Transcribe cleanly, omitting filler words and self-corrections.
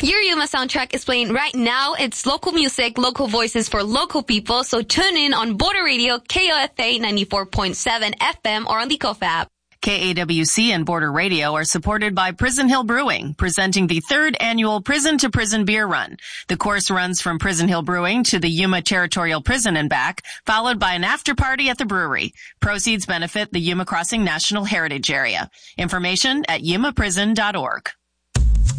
Your Yuma soundtrack is playing right now. It's local music, local voices for local people. So tune in on Border Radio, KOFA 94.7 FM or on the KOFA app. KAWC and Border Radio are supported by Prison Hill Brewing, presenting the 3rd annual Prison to Prison Beer Run. The course runs from Prison Hill Brewing to the Yuma Territorial Prison and back, followed by an after party at the brewery. Proceeds benefit the Yuma Crossing National Heritage Area. Information at yumaprison.org.